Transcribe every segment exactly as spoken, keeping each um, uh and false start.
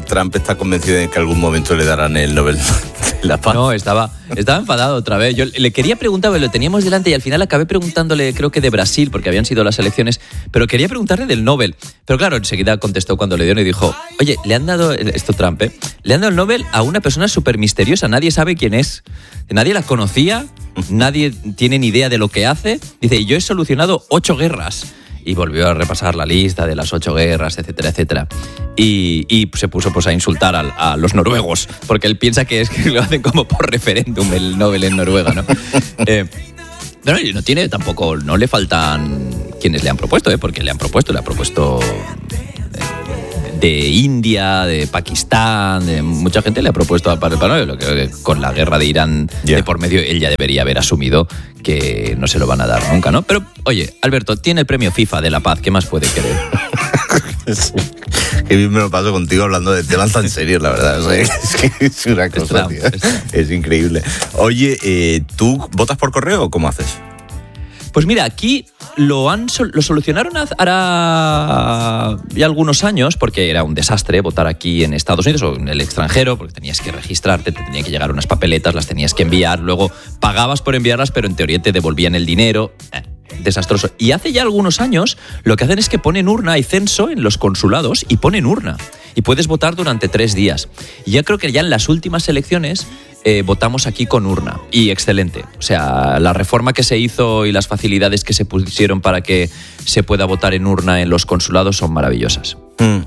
Trump está convencido de que en algún momento le darán el Nobel de la Paz. No, estaba, estaba enfadado otra vez. Yo le quería preguntar, lo teníamos delante y al final acabé preguntándole, creo que de Brasil, porque habían sido las elecciones, pero quería preguntarle del Nobel. Pero claro, enseguida contestó cuando le dieron y dijo, oye, le han dado, esto Trump, ¿eh? Le han dado el Nobel a una persona súper misteriosa, nadie sabe quién es, nadie la conocía, nadie tiene ni idea de lo que hace. Dice, yo he solucionado ocho guerras. Y volvió a repasar la lista de las ocho guerras, etcétera, etcétera. Y, y se puso pues, a insultar a, a los noruegos, porque él piensa que es que lo hacen como por referéndum el Nobel en Noruega, ¿no? eh, no, no tiene tampoco, no le faltan quienes le han propuesto, ¿eh? Porque le han propuesto, le ha propuesto de India, de Pakistán, de mucha gente le ha propuesto al Padre Noel. Lo que con la guerra de Irán yeah. de por medio, él ya debería haber asumido que no se lo van a dar nunca, ¿no? Pero, oye, Alberto, tiene el premio FIFA de la paz, ¿qué más puede querer? Sí. Qué bien me lo paso contigo hablando de temas tan serios, la verdad. O sea, es que es una cosa, tío. Es increíble. Oye, eh, ¿tú votas por correo o cómo haces? Pues mira, aquí lo han lo solucionaron hará ya algunos años, porque era un desastre votar aquí en Estados Unidos o en el extranjero, porque tenías que registrarte, te tenían que llegar unas papeletas, las tenías que enviar, luego pagabas por enviarlas, pero en teoría te devolvían el dinero. Eh, desastroso. Y hace ya algunos años lo que hacen es que ponen urna, hay censo en los consulados y ponen urna. Y puedes votar durante tres días. Y ya creo que ya en las últimas elecciones Eh, votamos aquí con urna y excelente. O sea, la reforma que se hizo y las facilidades que se pusieron para que se pueda votar en urna en los consulados son maravillosas. Mm.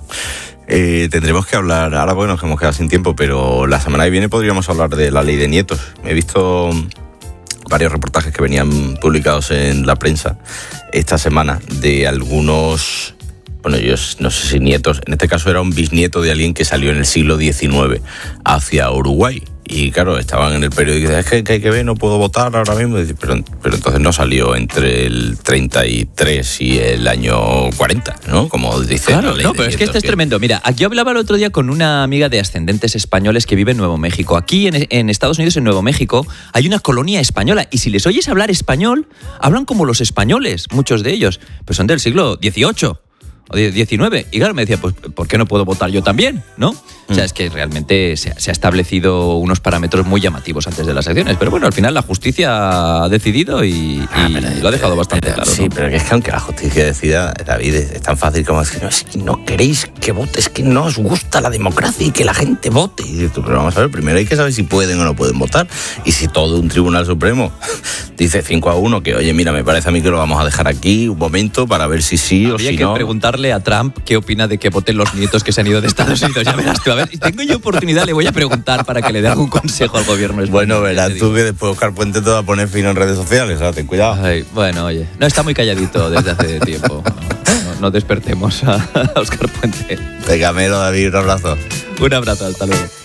Eh, tendremos que hablar, ahora bueno, nos hemos quedado sin tiempo, pero la semana que viene podríamos hablar de la ley de nietos. He visto varios reportajes que venían publicados en la prensa esta semana de algunos... Bueno, yo no sé si nietos, en este caso era un bisnieto de alguien que salió en el siglo diecinueve hacia Uruguay. Y claro, estaban en el periódico y dicen, es que, que hay que ver, no puedo votar ahora mismo. Pero, pero entonces no salió entre el treinta y tres y el año cuarenta, ¿no? Como dice claro, la ley no, de pero es que esto es que... tremendo. Mira, aquí hablaba el otro día con una amiga de ascendentes españoles que vive en Nuevo México. Aquí en, en Estados Unidos, en Nuevo México, hay una colonia española. Y si les oyes hablar español, hablan como los españoles, muchos de ellos. Pues son del siglo dieciocho. O diecinueve. Y claro, me decía, pues, ¿por qué no puedo votar yo también? ¿No? O sea, es que realmente se, se ha establecido unos parámetros muy llamativos antes de las elecciones. Pero bueno, al final la justicia ha decidido y, ah, y pero, lo ha dejado bastante pero, claro. Sí, ¿no? pero que es que aunque la justicia decida, David, es tan fácil como decir, no, es que no queréis que vote, es que no os gusta la democracia y que la gente vote. Y dices tú, pero vamos a ver, primero hay que saber si pueden o no pueden votar. Y si todo un tribunal supremo dice cinco a uno que, oye, mira, me parece a mí que lo vamos a dejar aquí un momento para ver si sí Habría o si que no. preguntarle a Trump qué opina de que voten los nietos que se han ido de Estados Unidos. Ya verás tú. A ver, si tengo yo oportunidad, le voy a preguntar para que le dé algún consejo al gobierno español. Bueno, verás tú que después Oscar Puente te va a poner fino en redes sociales, o sea, ten cuidado. Ay, bueno, oye, no, está muy calladito desde hace tiempo. No, no, no despertemos a Oscar Puente. Venga, Melo, David, un abrazo. Un abrazo, hasta luego.